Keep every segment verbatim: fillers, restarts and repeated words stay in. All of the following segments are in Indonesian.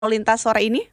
lintas sore ini?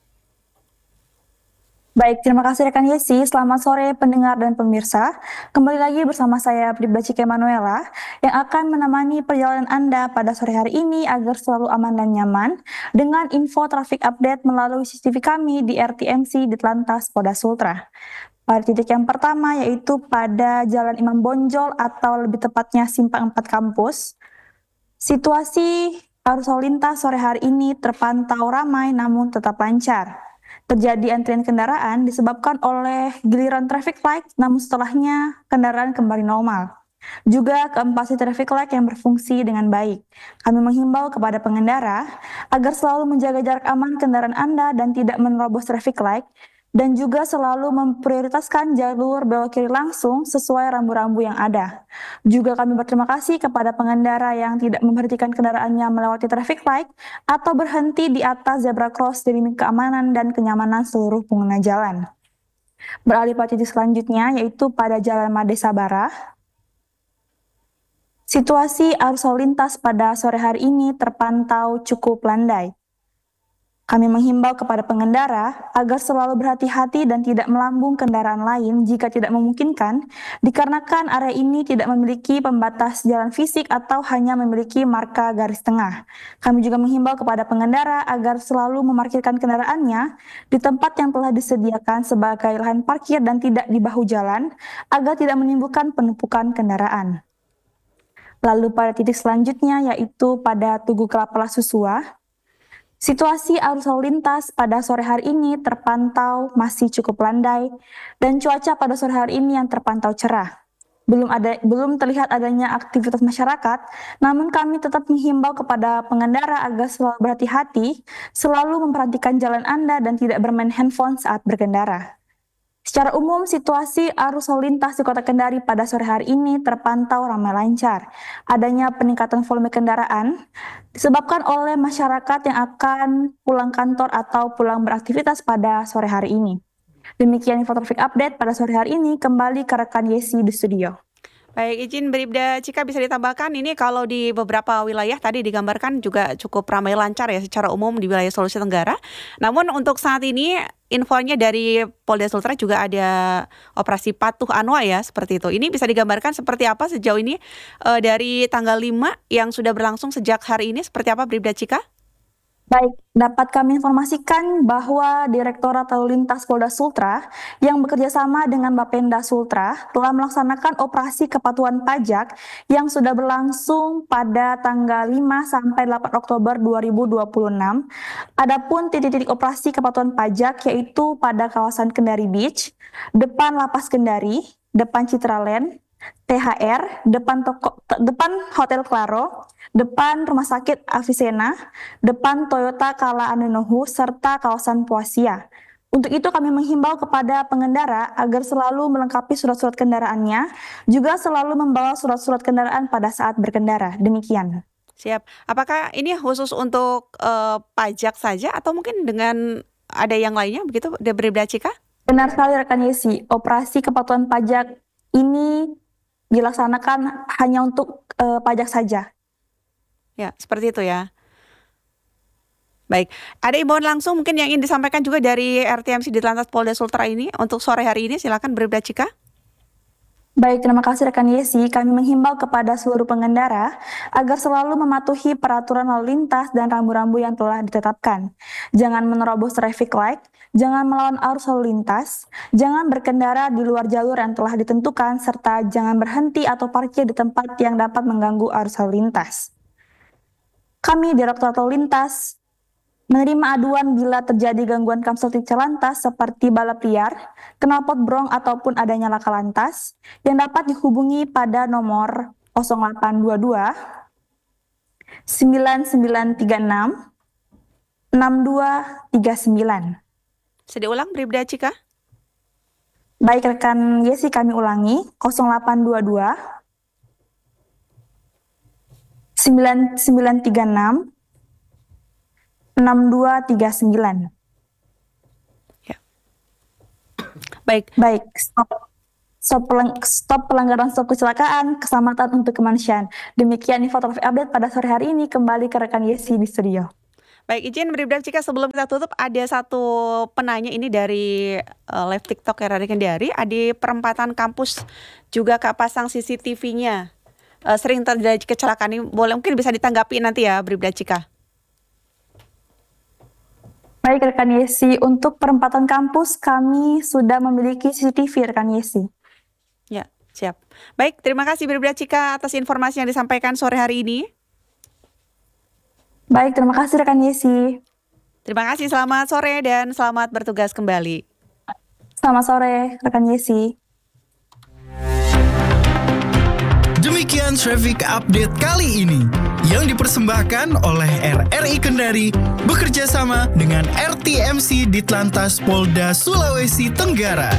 Baik, terima kasih rekan Yesi. Selamat sore pendengar dan pemirsa. Kembali lagi bersama saya Bribda Cike Manuela yang akan menemani perjalanan Anda pada sore hari ini agar selalu aman dan nyaman dengan info traffic update melalui C C T V kami di R T M C Ditlantas Polda Sultra. Pada titik yang pertama yaitu pada Jalan Imam Bonjol atau lebih tepatnya Simpang empat Kampus. Situasi arus lalu lintas sore hari ini terpantau ramai namun tetap lancar. Terjadi antrian kendaraan disebabkan oleh giliran traffic light, namun setelahnya kendaraan kembali normal. Juga keempat traffic light yang berfungsi dengan baik. Kami menghimbau kepada pengendara agar selalu menjaga jarak aman kendaraan Anda dan tidak menerobos traffic light, dan juga selalu memprioritaskan jalur belok kiri langsung sesuai rambu-rambu yang ada. Juga kami berterima kasih kepada pengendara yang tidak memberhentikan kendaraannya melewati traffic light atau berhenti di atas zebra cross demi keamanan dan kenyamanan seluruh pengguna jalan. Beralih pada titik selanjutnya yaitu pada Jalan Made Sabara. Situasi arus lalu lintas pada sore hari ini terpantau cukup landai. Kami menghimbau kepada pengendara agar selalu berhati-hati dan tidak melambung kendaraan lain jika tidak memungkinkan, dikarenakan area ini tidak memiliki pembatas jalan fisik atau hanya memiliki marka garis tengah. Kami juga menghimbau kepada pengendara agar selalu memarkirkan kendaraannya di tempat yang telah disediakan sebagai lahan parkir dan tidak di bahu jalan, agar tidak menimbulkan penumpukan kendaraan. Lalu pada titik selanjutnya yaitu pada Tugu Kelapa Susua. Situasi arus lalu lintas pada sore hari ini terpantau masih cukup landai dan cuaca pada sore hari ini yang terpantau cerah. Belum ada belum terlihat adanya aktivitas masyarakat, namun kami tetap menghimbau kepada pengendara agar selalu berhati-hati, selalu memperhatikan jalan Anda dan tidak bermain handphone saat berkendara. Secara umum, situasi arus lalu lintas di Kota Kendari pada sore hari ini terpantau ramai lancar. Adanya peningkatan volume kendaraan disebabkan oleh masyarakat yang akan pulang kantor atau pulang beraktivitas pada sore hari ini. Demikian info traffic update pada sore hari ini. Kembali ke rekan Yesi di studio. Baik, izin Bribda Cika bisa ditambahkan ini kalau di beberapa wilayah tadi digambarkan juga cukup ramai lancar ya secara umum di wilayah Sulawesi Tenggara. Namun untuk saat ini infonya dari Polda Sultra juga ada operasi patuh Anwa ya seperti itu. Ini bisa digambarkan seperti apa sejauh ini e, dari tanggal lima yang sudah berlangsung sejak hari ini seperti apa Bribda Cika? Baik, dapat kami informasikan bahwa Direktorat Lalu Lintas Polda Sultra yang bekerja sama dengan Bapenda Sultra telah melaksanakan operasi kepatuhan pajak yang sudah berlangsung pada tanggal lima sampai delapan Oktober dua ribu dua puluh enam. Adapun titik-titik operasi kepatuhan pajak yaitu pada kawasan Kendari Beach, depan Lapas Kendari, depan Citraland, T H R, depan toko, depan Hotel Claro, depan Rumah Sakit Avicenna, depan Toyota Kala Aninohu, serta kawasan Puasia. Untuk itu kami menghimbau kepada pengendara agar selalu melengkapi surat-surat kendaraannya, juga selalu membawa surat-surat kendaraan pada saat berkendara. Demikian. Siap. Apakah ini khusus untuk uh, pajak saja atau mungkin dengan ada yang lainnya begitu, Bribda Cika? Benar sekali rekan Yesi, operasi kepatuhan pajak ini dilaksanakan hanya untuk uh, pajak saja. Ya, seperti itu ya. Baik, ada imbauan langsung mungkin yang ingin disampaikan juga dari R T M C Ditlantas Polda Sultra ini untuk sore hari ini, silakan Bribda Cika. Baik, terima kasih rekan Yesi. Kami menghimbau kepada seluruh pengendara agar selalu mematuhi peraturan lalu lintas dan rambu-rambu yang telah ditetapkan. Jangan menerobos traffic light, jangan melawan arus lalu lintas, jangan berkendara di luar jalur yang telah ditentukan, serta jangan berhenti atau parkir di tempat yang dapat mengganggu arus lalu lintas. Kami Direktorat Lalu Lintas menerima aduan bila terjadi gangguan kamtipmas lantas seperti balap liar, knalpot brong ataupun adanya laka lantas yang dapat dihubungi pada nomor nol delapan dua dua sembilan sembilan tiga enam enam dua tiga sembilan. Bisa diulang Bribda Cika? Baik rekan Yesi, kami ulangi nol delapan dua dua sembilan sembilan tiga enam enam dua tiga sembilan. Ya. Baik. Baik, stop. Stop, peleng stop pelanggaran, stop kecelakaan, keselamatan untuk kemanusiaan. Demikian info traffic update pada sore hari ini. Kembali ke rekan Yesi di studio. Baik, izin Bribda Cika sebelum kita tutup ada satu penanya ini dari uh, live TikTok ya dari Kendari, di perempatan kampus juga Kak pasang C C T V-nya. Uh, sering terjadi kecelakaan ini, boleh mungkin bisa ditanggapi nanti ya Bribda Cika. Baik rekan Yesi, untuk perempatan kampus kami sudah memiliki C C T V rekan Yesi. Ya, siap. Baik, terima kasih Bribda Cika atas informasi yang disampaikan sore hari ini. Baik, terima kasih rekan Yesi. Terima kasih, selamat sore dan selamat bertugas kembali. Selamat sore rekan Yesi. Demikian traffic update kali ini yang dipersembahkan oleh R R I Kendari bekerja sama dengan R T M C Ditlantas Polda Sulawesi Tenggara.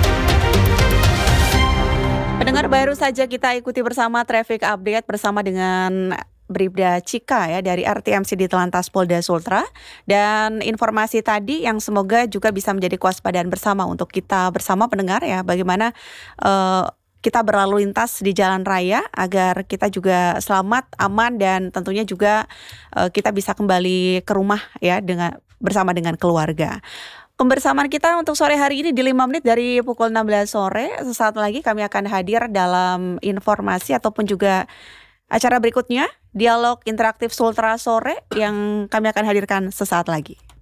Pendengar, baru saja kita ikuti bersama traffic update bersama dengan Bribda Cika ya dari R T M C Ditlantas Polda Sultra, dan informasi tadi yang semoga juga bisa menjadi kewaspadaan bersama untuk kita bersama pendengar ya, bagaimana uh, kita berlalu lintas di jalan raya agar kita juga selamat, aman, dan tentunya juga uh, kita bisa kembali ke rumah ya dengan bersama dengan keluarga. Kebersamaan kita untuk sore hari ini di lima menit dari pukul enam belas sore. Sesaat lagi kami akan hadir dalam informasi ataupun juga acara berikutnya, Dialog Interaktif Sultra Sore yang kami akan hadirkan sesaat lagi.